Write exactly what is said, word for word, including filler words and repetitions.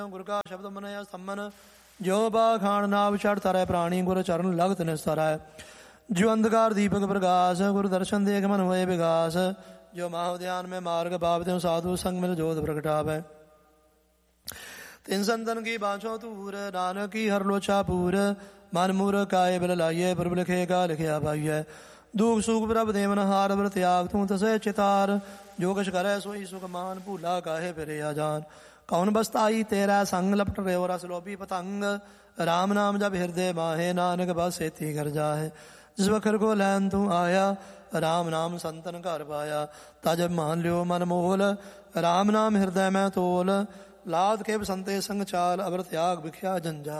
ਗੁਰ ਕਾ ਸ਼ਬਦ ਮਨਿ ਸੰਮਨ ਜਿਉ ਬਾਖਾਨ ਨਾਭ ਚੜ੍ਹ ਤਰੈ ਪ੍ਰਾਣੀ ਗੁਰ ਚਰਨ ਲਗਤ ਨਿਸਤਰੈ ਜਿਉ ਅੰਧਕਾਰ ਦੀਪਕ ਪ੍ਰਕਾਸ਼ ਗੁਰ ਦਰਸ਼ਨ ਦੇਖ ਮਨ ਹੋਏ ਵਿਗਾਸ ਜੋ ਮਾਹ ਧਿਆਨ ਮੈਂ ਮਾਰਗ ਬਾਪ ਤਿਉ ਸਾਧੂ ਸੰਗ ਮਿਲ ਜੋਤ ਪ੍ਰਗਟਾਵੈ ਤਿਨ ਸੰਤਨ ਕੀ ਬਾਛੋ ਧੂਰ ਨਾਨਕ ਕੀ ਹਰ ਲੋਚਾ ਪੂਰ ਮਨ ਮੂਰ ਕਾਏ ਬਿਲ ਲਾਈਏ ਪ੍ਰਭ ਲਿਖੇ ਕਾ ਲਿਖਿਆ ਪਾਈਐ ਦੁਖ ਸੁਖ ਪ੍ਰਭ ਦੇਵਨ ਹਾਰ ਵਰ ਤਿਆਗ ਤੂੰ ਤਸੈ ਚਿਤਾਰ ਜੋ ਕਛ ਕਰੈ ਸੋਈ ਸੁਖ ਮਾਨ ਭੂਲਾ ਕਾਹੇ ਫਿਰੇ ਆ ਜਾਨ ਕੌਣ ਬਸਤਾਈ ਤੇਰਾ ਸੰਗ ਲਪਟ ਰਿਓ ਰਸ ਲੋਭੀ ਪਤੰਗ ਰਾਮ ਨਾਮ ਜਪ ਹਿਰਦੇ ਮਾਹੇ ਨਾਨਕ ਬਸ ਛੇਤੀ ਕਰ ਜਾਹੇ ਜਿਸ ਵਖਰ ਕੋ ਲੈਨ ਤੂੰ ਆਇਆ ਰਾਮ ਨਾਮ ਸੰਤਨ ਘਰ ਪਾਇਆ ਤਜ ਮਾਨ ਲਿਓ ਮਨ ਮੋਲ ਰਾਮ ਨਾਮ ਹਿਰਦੈ ਮੈਂ ਤੋਲ ਲਾਦ ਕੇ ਬਸੰਤੇ ਸੰਗ ਚਾਲ ਅਵਰ ਤਿਆਗ ਵਿਖਿਆ ਜੰਜਾ